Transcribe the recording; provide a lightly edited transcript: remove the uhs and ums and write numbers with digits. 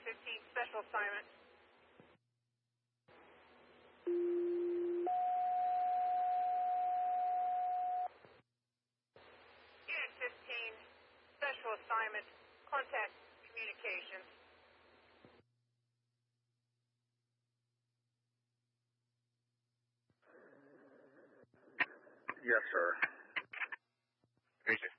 15 special assignment. Unit 15, special assignment, contact communications. Yes, sir. Agent